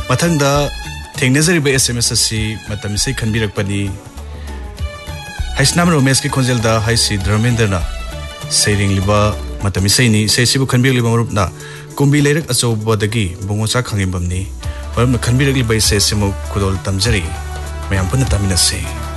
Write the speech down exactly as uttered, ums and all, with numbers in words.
मथंगदा थेंगनजरिबे SMS असि मतम से खनबिरकपनी हाइसनाम रोमेश के खोंजेलदा हाइसी धर्मेंद्रना सेरिंगलिबा मतम सेनी सेसिबु खनबिरलिबा मरुपना कुंबी लेरक अचौबदगी बोंगोचा खंगिबमनी मरम खनबिरकलिबा सेसिमु खुदोल तमजरी मयाम पुन तमिनसे।